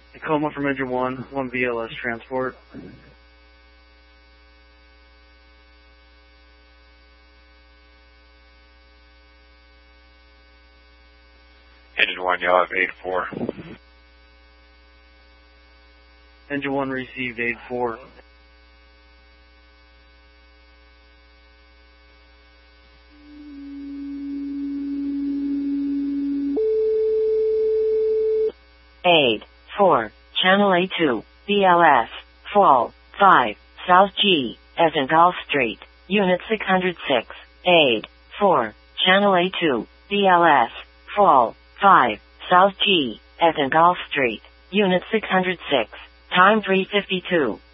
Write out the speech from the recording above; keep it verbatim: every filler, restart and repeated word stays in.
Tacoma from Engine one, one B L S transport. Engine one, y'all have eight four. Engine one received eight four. eight four, Channel A two, B L S, Fall, five, South G, as in Gulf Street, Unit six hundred six, eight four, Channel A two, B L S, Fall, five, South G, as in Gulf Street, Unit six hundred six, time three fifty-two.